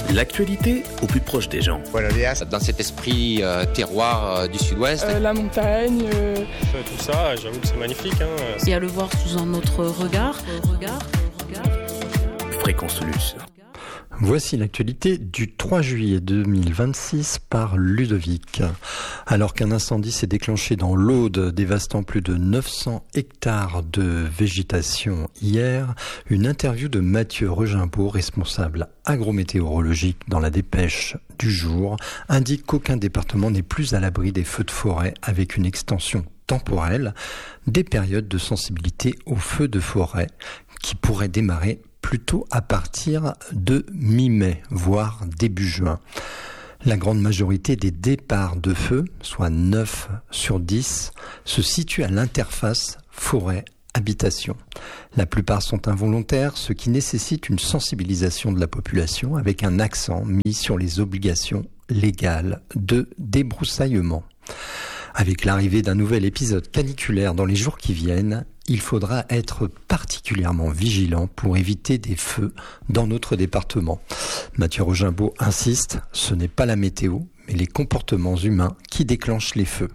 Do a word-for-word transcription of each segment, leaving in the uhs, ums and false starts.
L'actualité au plus proche des gens. Dans cet esprit euh, terroir euh, du sud-ouest. Euh, la montagne. Euh... Tout ça, j'avoue que c'est magnifique. Hein. Et à le voir sous un autre regard. regard, regard. Fréquence Luce. Voici l'actualité du trois juillet deux mille vingt-six par Ludovic. Alors qu'un incendie s'est déclenché dans l'Aude, dévastant plus de neuf cents hectares de végétation hier, une interview de Mathieu Regimbaud, responsable agrométéorologique dans la dépêche du jour, indique qu'aucun département n'est plus à l'abri des feux de forêt avec une extension temporelle des périodes de sensibilité aux feux de forêt qui pourraient démarrer plutôt à partir de mi-mai, voire début juin. La grande majorité des départs de feu, soit neuf sur dix, se situent à l'interface forêt-habitation. La plupart sont involontaires, ce qui nécessite une sensibilisation de la population avec un accent mis sur les obligations légales de débroussaillement. Avec l'arrivée d'un nouvel épisode caniculaire dans les jours qui viennent, il faudra être particulièrement vigilant pour éviter des feux dans notre département. Mathieu Regimbaud insiste, ce n'est pas la météo, mais les comportements humains qui déclenchent les feux.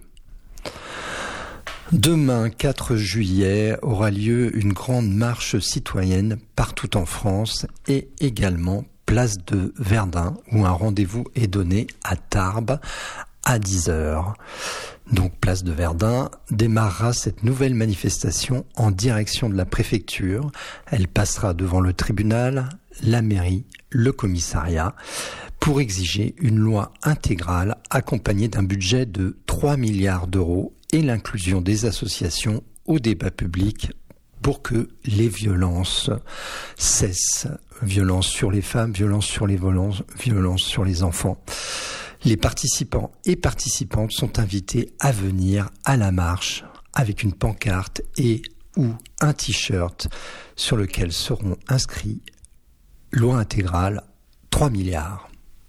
Demain, quatre juillet, aura lieu une grande marche citoyenne partout en France et également place de Verdun, où un rendez-vous est donné à Tarbes à dix heures. Donc, place de Verdun, démarrera cette nouvelle manifestation en direction de la préfecture. Elle passera devant le tribunal, la mairie, le commissariat, pour exiger une loi intégrale accompagnée d'un budget de trois milliards d'euros et l'inclusion des associations au débat public pour que les violences cessent. Violences sur les femmes, violences sur les violences, violences sur les enfants. Les participants et participantes sont invités à venir à la marche avec une pancarte et ou un t-shirt sur lequel seront inscrits loi intégrale trois milliards.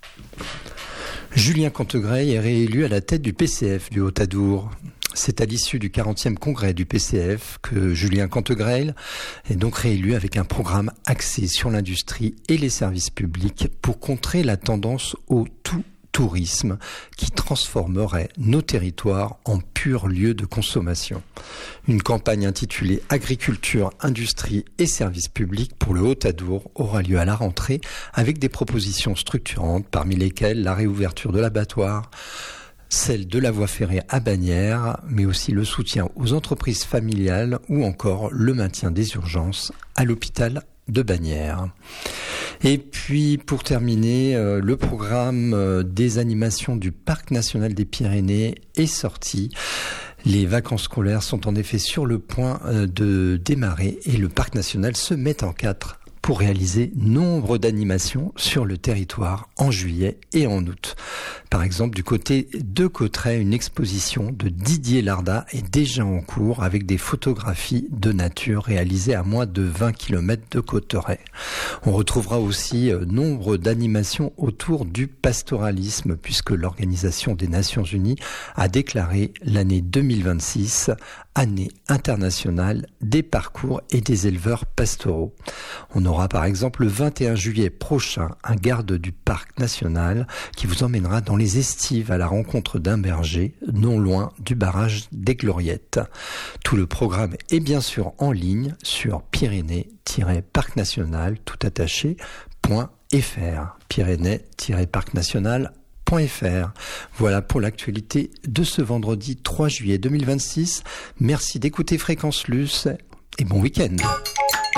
Julien Cantegrel est réélu à la tête du P C F du Haut-Adour. C'est à l'issue du quarantième congrès du P C F que Julien Cantegrel est donc réélu avec un programme axé sur l'industrie et les services publics pour contrer la tendance au tout tourisme qui transformerait nos territoires en pur lieu de consommation. Une campagne intitulée Agriculture, industrie et services publics pour le Haut-Adour aura lieu à la rentrée avec des propositions structurantes parmi lesquelles la réouverture de l'abattoir, celle de la voie ferrée à Bagnères, mais aussi le soutien aux entreprises familiales ou encore le maintien des urgences à l'hôpital de Bagnères. Et puis, pour terminer, euh, le programme euh, des animations du Parc national des Pyrénées est sorti. Les vacances scolaires sont en effet sur le point euh, de démarrer et le Parc national se met en quatre pour réaliser nombre d'animations sur le territoire en juillet et en août. Par exemple, du côté de Cauterets, une exposition de Didier Larda est déjà en cours avec des photographies de nature réalisées à moins de vingt kilomètres de Cauterets. On retrouvera aussi nombre d'animations autour du pastoralisme puisque l'Organisation des Nations Unies a déclaré l'année deux mille vingt-six année internationale des parcours et des éleveurs pastoraux. On aura par exemple le vingt et un juillet prochain un garde du parc national qui vous emmènera dans les estives à la rencontre d'un berger non loin du barrage des Gloriettes. Tout le programme est bien sûr en ligne sur pyrénées-parc national tout attaché .fr pyrénées-parc national point fr. Voilà pour l'actualité de ce vendredi trois juillet deux mille vingt-six. Merci d'écouter Fréquence Luce et bon week-end.